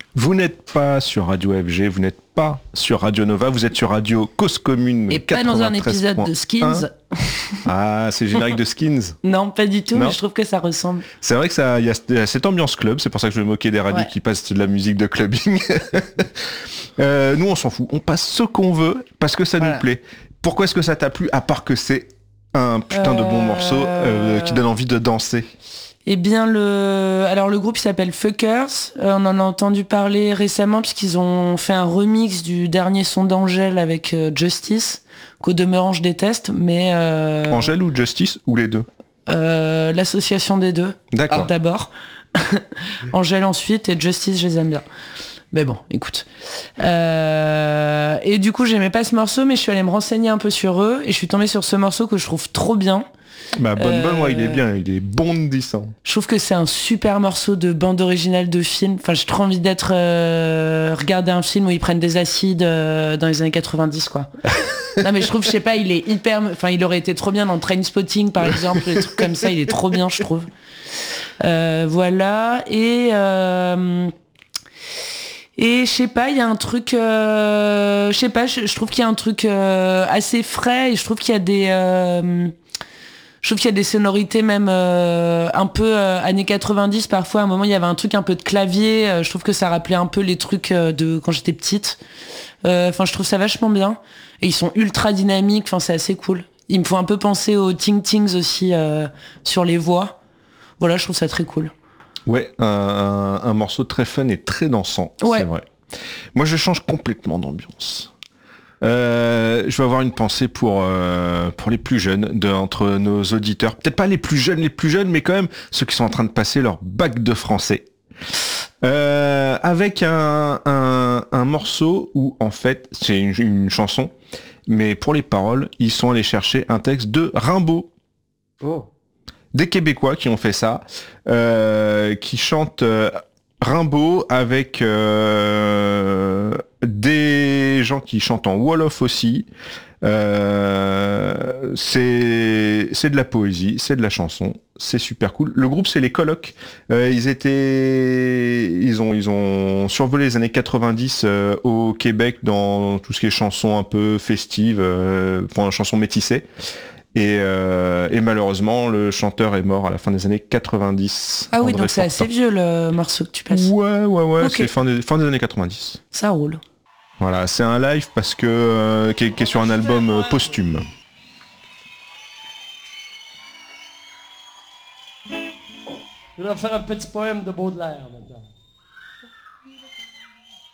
Vous n'êtes pas sur Radio FG, vous n'êtes pas sur Radio Nova, vous êtes sur Radio Cause Commune. Et pas dans un épisode de Skins. Ah, c'est le générique de Skins. Non, pas du tout, Non. mais je trouve que ça ressemble. C'est vrai que il y a cette ambiance club, c'est pour ça que je vais me moquer des radios qui passent de la musique de clubbing. Nous, on s'en fout, on passe ce qu'on veut parce que ça nous plaît. Pourquoi est-ce que ça t'a plu, à part que c'est un putain de bon morceau qui donne envie de danser? Eh bien, le groupe il s'appelle Fuckers. On en a entendu parler récemment puisqu'ils ont fait un remix du dernier son d'Angèle avec Justice, qu'au demeurant je déteste, mais... Angèle ou Justice, ou les deux? L'association des deux. D'accord. D'abord. Angèle ensuite, et Justice, je les aime bien. Mais bon, écoute. Et du coup, j'aimais pas ce morceau, mais je suis allée me renseigner un peu sur eux, et je suis tombée sur ce morceau que je trouve trop bien. Bah ouais, il est bien, il est bondissant. Je trouve que c'est un super morceau de bande originale de film. Enfin, j'ai trop envie d'être regarder un film où ils prennent des acides dans les années 90, quoi. Non mais je trouve, je sais pas, il est hyper... Enfin, il aurait été trop bien dans Trainspotting, par exemple, des trucs comme ça, il est trop bien, je trouve. Voilà, et je sais pas, il y a un truc... je sais pas, je trouve qu'il y a un truc assez frais, et je trouve qu'il y a des... Je trouve qu'il y a des sonorités même un peu années 90 parfois. À un moment, il y avait un truc un peu de clavier. Je trouve que ça rappelait un peu les trucs de quand j'étais petite. Enfin, je trouve ça vachement bien. Et ils sont ultra dynamiques. Enfin, c'est assez cool. Ils me font un peu penser aux Ting Tings aussi sur les voix. Voilà, je trouve ça très cool. Ouais, un morceau très fun et très dansant, c'est vrai. Moi, je change complètement d'ambiance. Je vais avoir une pensée pour les plus jeunes entre nos auditeurs. Peut-être pas les plus jeunes, mais quand même ceux qui sont en train de passer leur bac de français. Avec un morceau où, en fait, c'est une chanson, mais pour les paroles, ils sont allés chercher un texte de Rimbaud. Oh. Des Québécois qui ont fait ça, qui chantent... Rimbaud avec des gens qui chantent en Wolof aussi. C'est de la poésie, c'est de la chanson, c'est super cool. Le groupe, c'est les Colocs. Ils ont survolé les années 90 au Québec dans tout ce qui est chansons un peu festives, chansons métissées. Et malheureusement, le chanteur est mort à la fin des années 90. Ah oui, donc c'est assez vieux le morceau que tu passes. Ouais, Okay. C'est fin des années 90. Ça roule. Voilà, c'est un live parce que qui est sur un album posthume. Je vais faire un petit poème de Baudelaire maintenant.